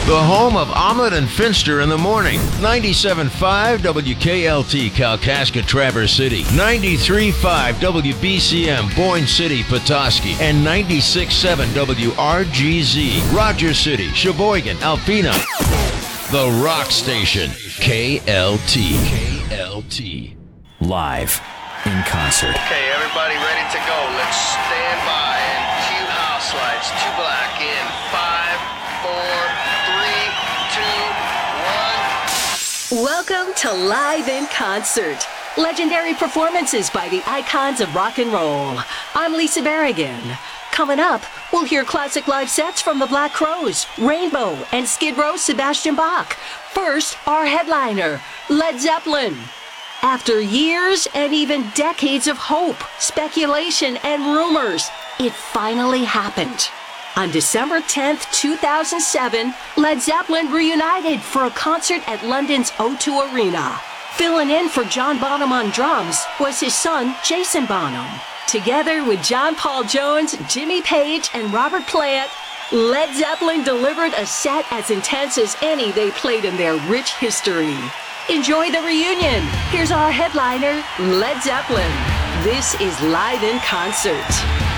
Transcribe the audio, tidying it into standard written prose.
The home of Omelet and Finster in the morning. 97.5 WKLT Kalkaska Traverse City. 93.5 WBCM Boyne City Petoskey. And 96.7 WRGZ Rogers City, Sheboygan, Alpena. The Rock Station. KLT. KLT. Live in concert. Okay, everybody ready to go. Let's stand by and cue house lights. 2 black in 5, 4, 3, 2, 1. Welcome to Live in Concert. Legendary performances by the icons of rock and roll. I'm Lisa Berrigan. Coming up, we'll hear classic live sets from the Black Crowes, Rainbow, and Skid Row's Sebastian Bach. First, our headliner, Led Zeppelin. After years and even decades of hope, speculation, and rumors, it finally happened. On December 10th, 2007, Led Zeppelin reunited for a concert at London's O2 Arena. Filling in for John Bonham on drums was his son, Jason Bonham. Together with John Paul Jones, Jimmy Page, and Robert Plant, Led Zeppelin delivered a set as intense as any they played in their rich history. Enjoy the reunion. Here's our headliner, Led Zeppelin. This is Live in Concert.